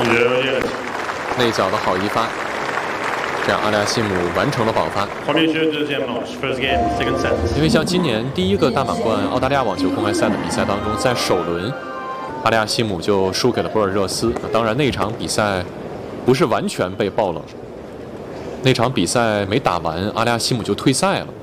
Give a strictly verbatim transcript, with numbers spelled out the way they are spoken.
内角的好一发，这样阿利亚西姆完成了保发。因为像今年第一个大满贯澳大利亚网球公开赛的比赛当中，在首轮阿利亚西姆就输给了博尔热斯。当然那场比赛不是完全被爆冷，那场比赛没打完，阿利亚西姆就退赛了。